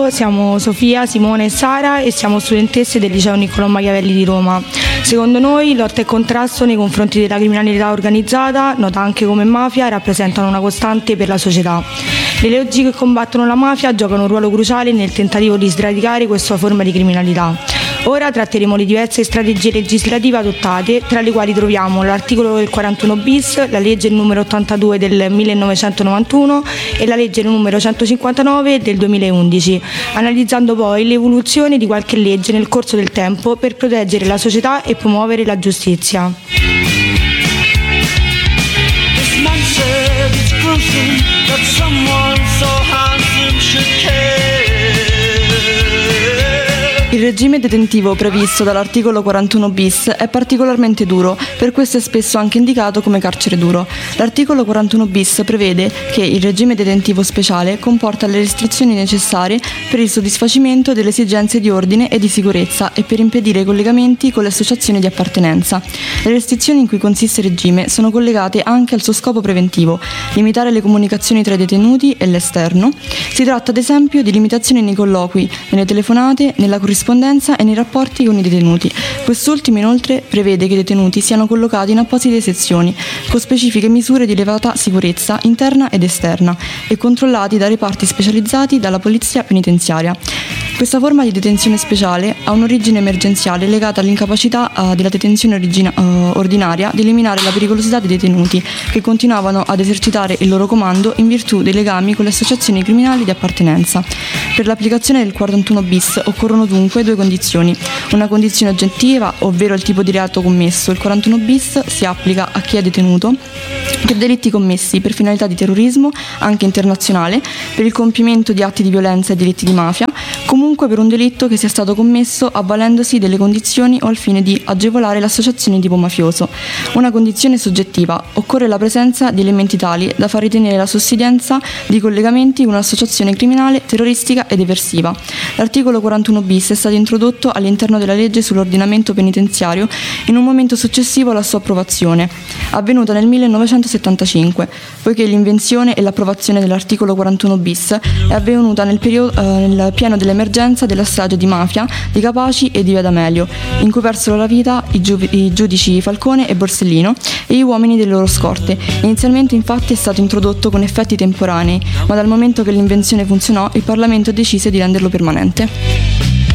Ciao, siamo Sofia, Simone e Sara e siamo studentesse del liceo Niccolò Machiavelli di Roma. Secondo noi lotta e contrasto nei confronti della criminalità organizzata, nota anche come mafia, rappresentano una costante per la società. Le leggi che combattono la mafia giocano un ruolo cruciale nel tentativo di sradicare questa forma di criminalità. Ora tratteremo le diverse strategie legislative adottate, tra le quali troviamo l'articolo del 41 bis, la legge numero 82 del 1991 e la legge numero 159 del 2011, analizzando poi l'evoluzione di qualche legge nel corso del tempo per proteggere la società e promuovere la giustizia. Il regime detentivo previsto dall'articolo 41 bis è particolarmente duro, per questo è spesso anche indicato come carcere duro. L'articolo 41 bis prevede che il regime detentivo speciale comporta le restrizioni necessarie per il soddisfacimento delle esigenze di ordine e di sicurezza e per impedire i collegamenti con le associazioni di appartenenza. Le restrizioni in cui consiste il regime sono collegate anche al suo scopo preventivo, limitare le comunicazioni tra i detenuti e l'esterno. Si tratta ad esempio di limitazioni nei colloqui, nelle telefonate, nella corrispondenza e nei rapporti con i detenuti. Quest'ultimo inoltre prevede che i detenuti siano collocati in apposite sezioni con specifiche misure di elevata sicurezza interna ed esterna e controllati da reparti specializzati dalla polizia penitenziaria. Questa forma di detenzione speciale ha un'origine emergenziale legata all'incapacità della detenzione ordinaria di eliminare la pericolosità dei detenuti che continuavano ad esercitare il loro comando in virtù dei legami con le associazioni criminali di appartenenza. Per l'applicazione del 41 bis occorrono dunque due condizioni: una condizione oggettiva, ovvero il tipo di reato commesso. Il 41 bis si applica a chi è detenuto per delitti commessi per finalità di terrorismo, anche internazionale, per il compimento di atti di violenza e delitti di mafia, comunque per un delitto che sia stato commesso avvalendosi delle condizioni o al fine di agevolare l'associazione di tipo mafioso. Una condizione soggettiva: occorre la presenza di elementi tali da far ritenere la sussistenza di collegamenti con un'associazione criminale, terroristica ed eversiva. L'articolo 41 bis è stato introdotto all'interno della legge sull'ordinamento penitenziario in un momento successivo alla sua approvazione, avvenuta nel 1975, poiché l'invenzione e l'approvazione dell'articolo 41 bis è avvenuta nel pieno dell'emergenza della strage di mafia di Capaci e di Via D'Amelio, in cui persero la vita i giudici Falcone e Borsellino e gli uomini delle loro scorte. Inizialmente infatti è stato introdotto con effetti temporanei, ma dal momento che l'invenzione funzionò il Parlamento decise di renderlo permanente.